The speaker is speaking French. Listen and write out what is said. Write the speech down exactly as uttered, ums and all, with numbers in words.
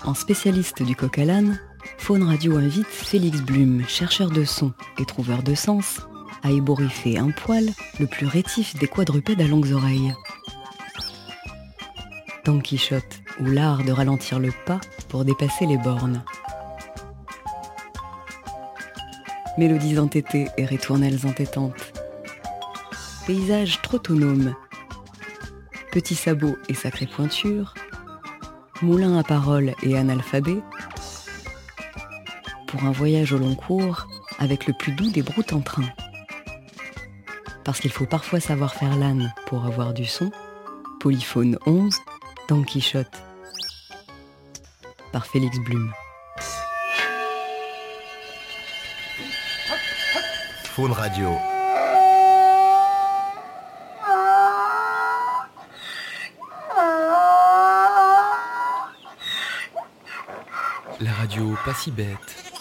En spécialiste du coq à l'âne, Faune Radio invite Félix Blume, chercheur de sons et trouveur de sens, à ébouriffer un poil le plus rétif des quadrupèdes à longues oreilles. Don Quichotte, ou l'art de ralentir le pas pour dépasser les bornes. Mélodies entêtées et ritournelles entêtantes. Paysages trottonomes. Petits sabots et sacrées pointures. Moulins à paroles et analphabets. Pour un voyage au long cours avec le plus doux des broutes en train. Parce qu'il faut parfois savoir faire l'âne pour avoir du son. Polyphone onze, Don Quichotte. Par Félix Blume. Faune Radio. La radio pas si bête.